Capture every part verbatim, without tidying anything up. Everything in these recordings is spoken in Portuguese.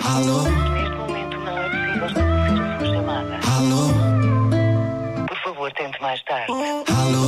Alô? Neste momento não é possível estabelecer a sua chamada. Alô? Por favor, tente mais tarde. Alô?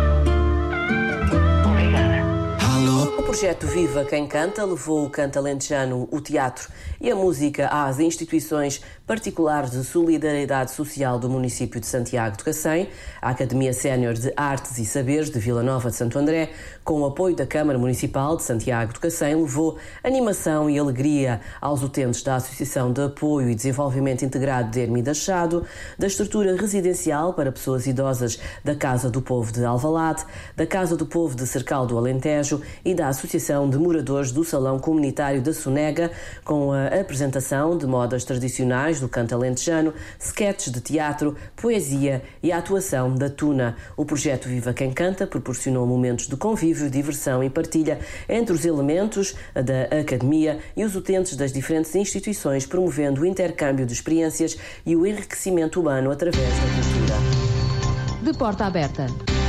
Obrigada. Alô? O projeto Viva Quem Canta levou o canto alentejano, o teatro e a música às instituições particulares de solidariedade social do município de Santiago de Cacém, a Academia Sénior de Artes e Saberes de Vila Nova de Santo André, com o apoio da Câmara Municipal de Santiago de Cacém, levou animação e alegria aos utentes da Associação de Apoio e Desenvolvimento Integrado de Hermida Achado, da estrutura residencial para pessoas idosas da Casa do Povo de Alvalade, da Casa do Povo de Cercal do Alentejo e da Associação de Moradores do Salão Comunitário da Sonega, com a apresentação de modas tradicionais do canto alentejano, sketches de teatro, poesia e a atuação da Tuna. O projeto Viva Quem Canta proporcionou momentos de convívio, diversão e partilha entre os elementos da Academia e os utentes das diferentes instituições, promovendo o intercâmbio de experiências e o enriquecimento humano através da cultura. De porta aberta.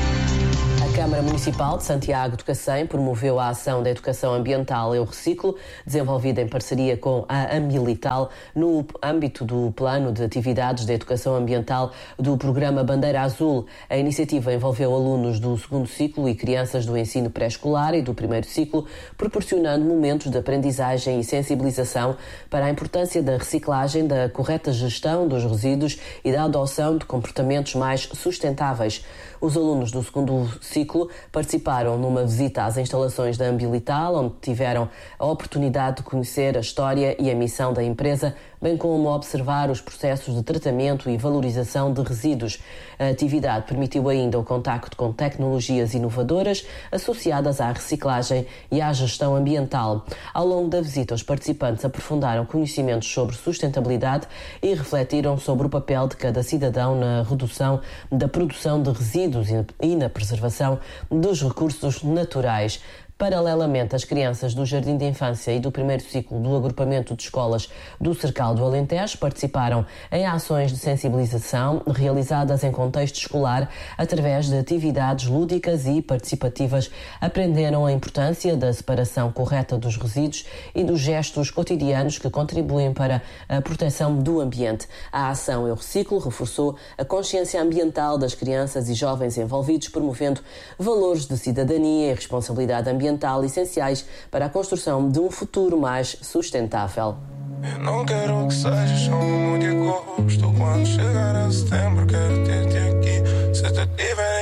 A Câmara Municipal de Santiago de Cacém promoveu a ação da educação ambiental Eu Reciclo, desenvolvida em parceria com a Ambiental no âmbito do Plano de Atividades de Educação Ambiental do Programa Bandeira Azul. A iniciativa envolveu alunos do segundo ciclo e crianças do ensino pré-escolar e do primeiro ciclo, proporcionando momentos de aprendizagem e sensibilização para a importância da reciclagem, da correta gestão dos resíduos e da adoção de comportamentos mais sustentáveis. Os alunos do segundo ciclo participaram numa visita às instalações da Ambiental, onde tiveram a oportunidade de conhecer a história e a missão da empresa, bem como observar os processos de tratamento e valorização de resíduos. A atividade permitiu ainda o contacto com tecnologias inovadoras associadas à reciclagem e à gestão ambiental. Ao longo da visita, os participantes aprofundaram conhecimentos sobre sustentabilidade e refletiram sobre o papel de cada cidadão na redução da produção de resíduos e na preservação dos recursos naturais. Paralelamente, as crianças do Jardim de Infância e do primeiro ciclo do agrupamento de escolas do Cercal do Alentejo participaram em ações de sensibilização realizadas em contexto escolar através de atividades lúdicas e participativas. Aprenderam a importância da separação correta dos resíduos e dos gestos cotidianos que contribuem para a proteção do ambiente. A ação Eu Reciclo reforçou a consciência ambiental das crianças e jovens envolvidos, promovendo valores de cidadania e responsabilidade ambiental ambiental essenciais para a construção de um futuro mais sustentável. Eu não quero que sejas só um de agosto. Quando chegar a setembro quero ter-te aqui. Se te tiver